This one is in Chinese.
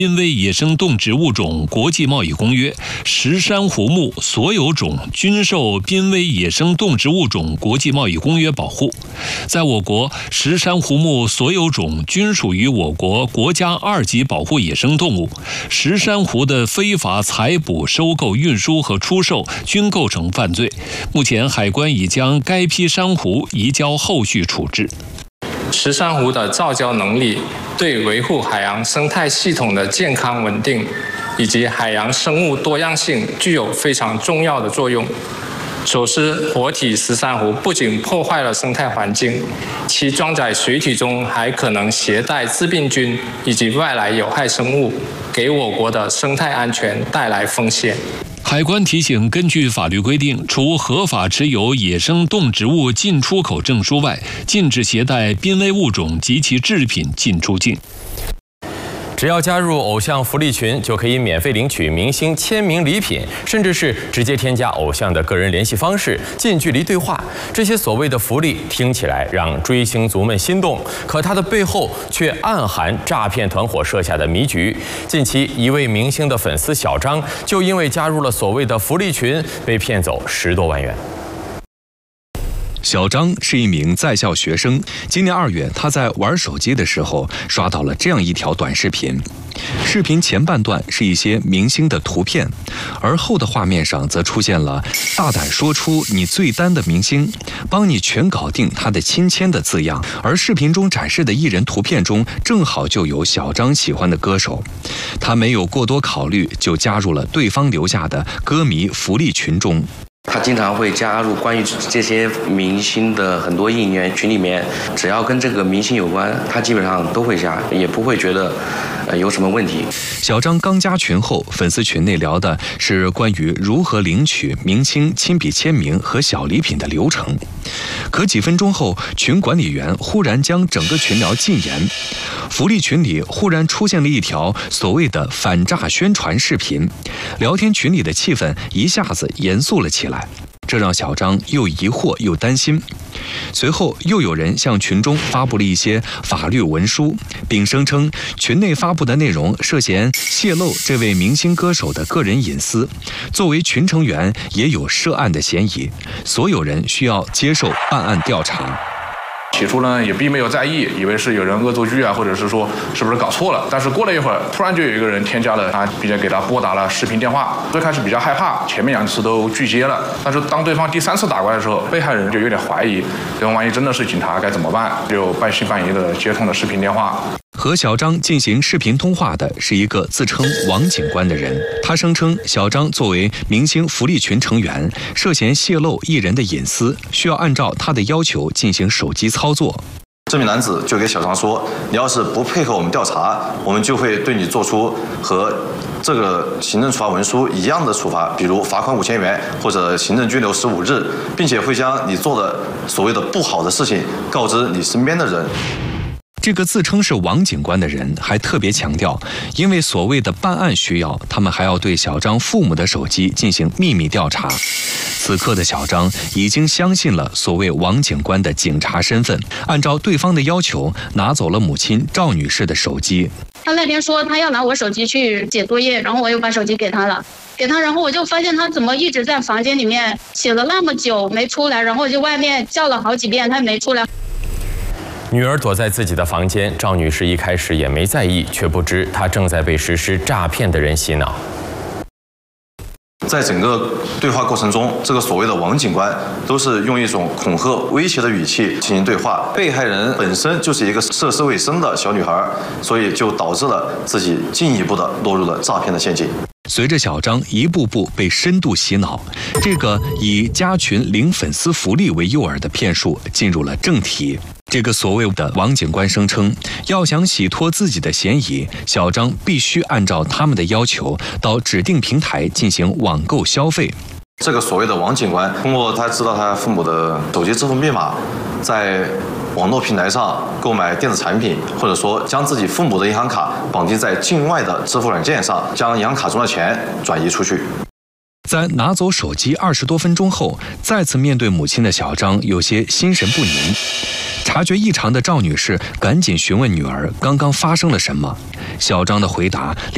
濒危野生动植物种国际贸易公约，石珊瑚目所有种均受濒危野生动植物种国际贸易公约保护。在我国，石珊瑚目所有种均属于我国国家2级保护野生动物。石珊瑚的非法采捕、收购、运输和出售均构成犯罪。目前，海关已将该批珊瑚移交后续处置。 石珊瑚的造礁能力对维护海洋生态系统的健康稳定以及海洋生物多样性具有非常重要的作用。走私活体石珊瑚不仅破坏了生态环境，其装载水体中还可能携带致病菌以及外来有害生物，给我国的生态安全带来风险。 海关提醒，根据法律规定，除合法持有野生动植物进出口证书外，禁止携带濒危物种及其制品进出境。 只要加入偶像福利群，就可以免费领取明星签名礼品，甚至是直接添加偶像的个人联系方式，近距离对话。这些所谓的福利听起来让追星族们心动，可它的背后却暗含诈骗团伙设下的迷局。近期，一位明星的粉丝小张就因为加入了所谓的福利群，被骗走10多万元。 小张是一名在校学生，今年2月，他在玩手机的时候刷到了这样一条短视频。视频前半段是一些明星的图片，而后的画面上则出现了“大胆说出你最单的明星，帮你全搞定他的亲签”的字样。而视频中展示的艺人图片中，正好就有小张喜欢的歌手。他没有过多考虑，就加入了对方留下的歌迷福利群中。 他经常会加入关于这些明星的很多应援群里面，只要跟这个明星有关，他基本上都会加，也不会觉得有什么问题。 小张刚加群后，粉丝群内聊的是关于如何领取明星亲笔签名和小礼品的流程。可几分钟后，群管理员忽然将整个群聊禁言。福利群里忽然出现了一条所谓的反诈宣传视频，聊天群里的气氛一下子严肃了起来。这让小张又疑惑又担心。随后又有人向群中发布了一些法律文书，并声称群内发布的内容涉嫌泄露这位明星歌手的个人隐私，作为群成员也有涉案的嫌疑，所有人需要接受办案调查。 起初呢也并没有在意，以为是有人恶作剧啊，或者是说是不是搞错了。但是过了一会儿，突然就有一个人添加了他，并且给他拨打了视频电话。最开始比较害怕，前面2次都拒接了。但是当对方第3次打过来的时候，被害人就有点怀疑，对方万一真的是警察该怎么办？就半信半疑的接通了视频电话。 和小张进行视频通话的是一个自称王警官的人，他声称小张作为明星福利群成员，涉嫌泄露艺人的隐私，需要按照他的要求进行手机操作。 这名男子就给小张说：“你要是不配合我们调查，我们就会对你做出和这个行政处罚文书一样的处罚，比如罚款5000元或者行政拘留15日，并且会将你做的所谓的不好的事情告知你身边的人。” 这个自称是王警官的人还特别强调，因为所谓的办案需要，他们还要对小张父母的手机进行秘密调查。此刻的小张已经相信了所谓王警官的警察身份，按照对方的要求拿走了母亲赵女士的手机。 他那天说他要拿我手机去写作业，然后我又把手机给他了，然后我就发现他怎么一直在房间里面写了那么久没出来，然后我就外面叫了好几遍他没出来。 女儿躲在自己的房间，赵女士一开始也没在意，却不知她正在被实施诈骗的人洗脑。 在整个对话过程中，这个所谓的王警官都是用一种恐吓、威胁的语气进行对话。被害人本身就是一个涉世未深的小女孩，所以就导致了自己进一步的落入了诈骗的陷阱。 随着小张一步步被深度洗脑，这个以加群领粉丝福利为诱饵的骗术进入了正题。这个所谓的王警官声称，要想洗脱自己的嫌疑，小张必须按照他们的要求到指定平台进行网购消费。 这个所谓的王警官通过他知道他父母的手机支付密码，在网络平台上购买电子产品，或者说将自己父母的银行卡绑定在境外的支付软件上，将银行卡中的钱转移出去。 在拿走手机20多分钟后，再次面对母亲的小张有些心神不宁。察觉异常的赵女士赶紧询问女儿刚刚发生了什么。小张的回答